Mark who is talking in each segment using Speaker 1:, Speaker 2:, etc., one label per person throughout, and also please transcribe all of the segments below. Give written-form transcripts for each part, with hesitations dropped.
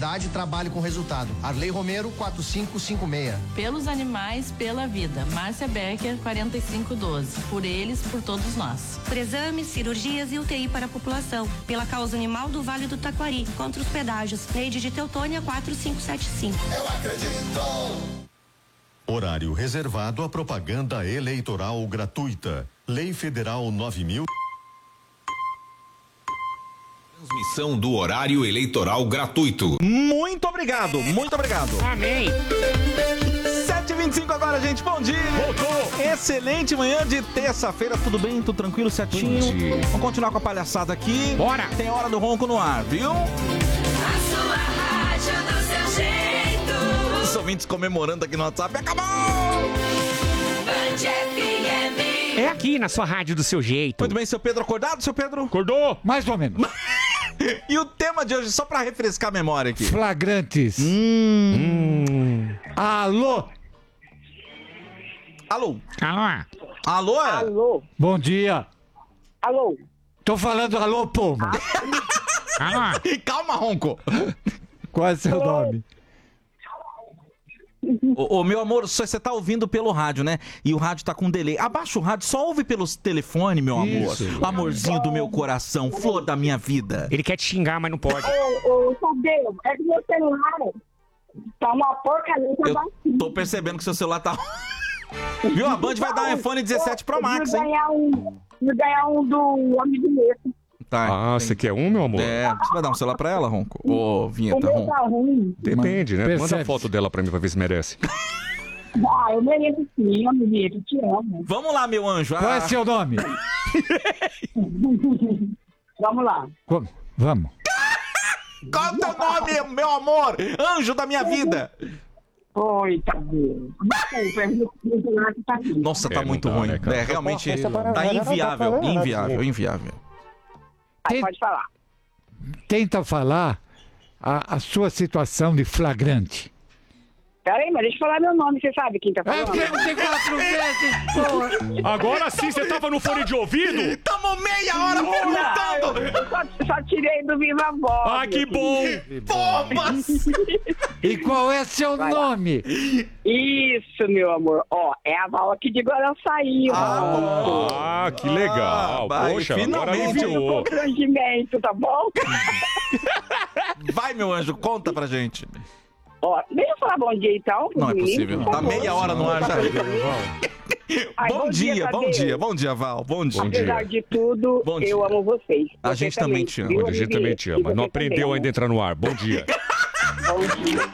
Speaker 1: qualidade, trabalho com resultado. Arley Romero, 4556.
Speaker 2: Pelos animais, pela vida. Márcia Becker, 4512. Por eles, por todos nós.
Speaker 3: Por exames, cirurgias e UTI para a população. Pela causa animal do Vale do Taquari. Contra os pedágios. Rede de Teutônia 4575.
Speaker 4: Eu acredito!
Speaker 5: Horário reservado à propaganda eleitoral gratuita. Lei Federal 9.000.
Speaker 6: Transmissão do horário eleitoral gratuito.
Speaker 7: Muito obrigado, muito obrigado.
Speaker 8: Amém.
Speaker 7: 7h25 agora, gente. Bom dia.
Speaker 8: Voltou.
Speaker 7: Excelente manhã de terça-feira. Tudo bem? Tudo tranquilo, certinho?
Speaker 8: Bom dia.
Speaker 7: Vamos continuar com a palhaçada aqui.
Speaker 8: Bora.
Speaker 7: Tem hora do ronco no ar, viu?
Speaker 9: A sua rádio do seu jeito.
Speaker 7: Os ouvintes comemorando aqui no WhatsApp. Acabou!
Speaker 9: Band FM.
Speaker 8: É aqui na sua rádio do seu jeito.
Speaker 7: Muito bem, seu Pedro acordado, seu Pedro?
Speaker 8: Acordou? Mais ou menos.
Speaker 7: E o tema de hoje, só pra refrescar a memória aqui.
Speaker 10: Flagrantes. Alô?
Speaker 7: Alô?
Speaker 8: Alô?
Speaker 7: Alô?
Speaker 11: Alô?
Speaker 10: Bom dia.
Speaker 11: Alô?
Speaker 10: Tô falando alô, Puma.
Speaker 8: Alô?
Speaker 7: Calma, ronco.
Speaker 10: Qual é seu nome?
Speaker 7: Ô, meu amor, você tá ouvindo pelo rádio, né? E o rádio tá com delay. Abaixa o rádio, só ouve pelo telefone, meu amor.
Speaker 10: Isso.
Speaker 7: Amorzinho do meu coração, flor da minha vida.
Speaker 8: Ele quer te xingar, mas não pode.
Speaker 11: Ô, Tadeu, é que meu celular tá uma porcaria.
Speaker 7: Eu tô percebendo que seu celular tá... Viu? A Band vai dar um iPhone 17 Pro Max, hein?
Speaker 11: Vou ganhar um do amigo meu.
Speaker 7: Tá.
Speaker 8: Ah, você quer um, meu amor?
Speaker 7: É, você vai dar um celular pra ela, Ronco? Ô,
Speaker 11: O
Speaker 7: vinheta,
Speaker 11: meu
Speaker 7: Ronco.
Speaker 11: tá ruim.
Speaker 8: Depende, né? Manda a
Speaker 10: Percebe.
Speaker 8: foto dela pra mim pra ver se merece.
Speaker 11: Ah, eu mereço sim, amigo, te amo.
Speaker 7: Vamos lá, meu anjo.
Speaker 10: Qual é seu nome?
Speaker 11: Vamos lá.
Speaker 10: Vamos.
Speaker 7: Qual é o teu nome, meu amor? Anjo da minha vida.
Speaker 11: Oi, Tadeu. Desculpa, meu celular tá aqui.
Speaker 7: Nossa, tá
Speaker 8: não
Speaker 7: muito
Speaker 8: dá,
Speaker 7: ruim.
Speaker 8: né, cara?
Speaker 7: É, realmente, tá inviável, inviável.
Speaker 11: Aí, pode falar.
Speaker 10: Tenta falar a sua situação de flagrante.
Speaker 11: Peraí, mas deixa eu falar meu nome, você sabe quem tá
Speaker 10: É
Speaker 11: falando?
Speaker 10: porque não tem 4 vezes, porra.
Speaker 8: Agora sim, você tava no fone de ouvido?
Speaker 7: Tamo meia hora perguntando.
Speaker 11: Eu só tirei do Viva Voz.
Speaker 8: Ah, que bom!
Speaker 7: Bombas!
Speaker 10: E qual é seu nome?
Speaker 11: Isso, meu amor. Ó, é a Val aqui de Guaraçaí.
Speaker 8: Ah, que legal.
Speaker 7: vai,
Speaker 8: Poxa, agora
Speaker 7: finalmente.
Speaker 8: aliviou.
Speaker 11: Constrangimento, tá bom?
Speaker 7: Vai, meu anjo, conta pra gente.
Speaker 11: Ó, deixa eu falar bom dia então.
Speaker 7: Não é
Speaker 11: pros
Speaker 7: possível.
Speaker 11: meninos, por
Speaker 7: Tá
Speaker 11: favor.
Speaker 7: meia hora no ar já.
Speaker 11: Ai,
Speaker 7: Bom dia, bom
Speaker 11: Tadeu.
Speaker 7: dia, bom dia, Val. Bom dia.
Speaker 11: Apesar de tudo,
Speaker 7: Bom dia.
Speaker 11: eu amo vocês.
Speaker 7: A
Speaker 11: Você
Speaker 7: gente também te ama.
Speaker 11: viu,
Speaker 8: A gente
Speaker 11: Olivier?
Speaker 8: também te
Speaker 11: E
Speaker 8: ama.
Speaker 11: você
Speaker 8: Não aprendeu
Speaker 11: também,
Speaker 8: ainda a entrar no ar. Bom dia.
Speaker 11: Bom dia.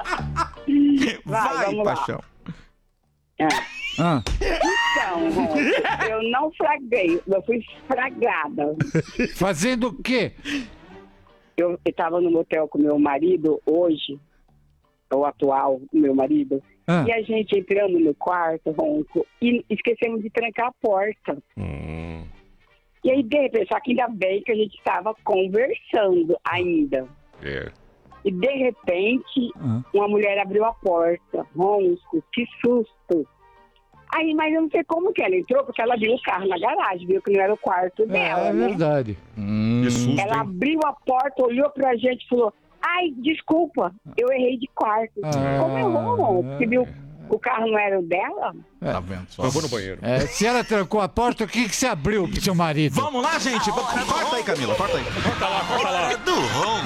Speaker 7: Vai,
Speaker 11: vamos lá.
Speaker 7: paixão.
Speaker 10: Ah,
Speaker 11: Então, Ron, eu não fraguei, eu fui fragada.
Speaker 10: fazendo o quê?
Speaker 11: Eu estava no motel com meu marido hoje, o atual meu marido, e a gente entrando no quarto, Ronco, e esquecemos de trancar a porta. E aí, de repente, só que ainda bem que a gente estava conversando ainda.
Speaker 8: É.
Speaker 11: E de repente, uma mulher abriu a porta. Ronco, que susto. Aí, mas eu não sei como que ela entrou, porque ela viu o carro na garagem, viu que não era o quarto dela,
Speaker 10: É
Speaker 11: né?
Speaker 10: verdade.
Speaker 8: Que susto,
Speaker 11: Ela
Speaker 8: hein?
Speaker 11: abriu a porta, olhou pra gente e falou: ai, desculpa, eu errei de quarto. Como errou, Ronco? Porque viu o carro não era o dela?
Speaker 7: Tá vendo só?
Speaker 8: Eu vou no banheiro.
Speaker 10: Se ela trancou a porta, o que você abriu pro seu marido?
Speaker 7: Vamos lá, gente. Corta aí, Camila, corta aí.
Speaker 8: Corta lá, corta lá.
Speaker 4: Do ronco.